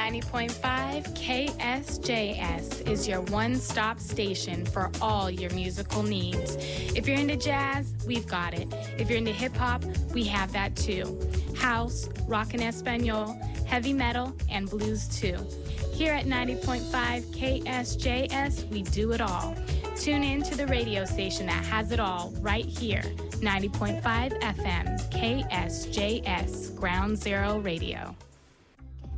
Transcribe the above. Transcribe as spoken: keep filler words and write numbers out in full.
ninety point five K S J S is your one-stop station for all your musical needs. If you're into jazz, we've got it. If you're into hip-hop, we have that too. House, rock and Espanol, heavy metal, and blues too. Here at ninety point five K S J S, we do it all. Tune in to the radio station that has it all right here. ninety point five F M, K S J S, Ground Zero Radio.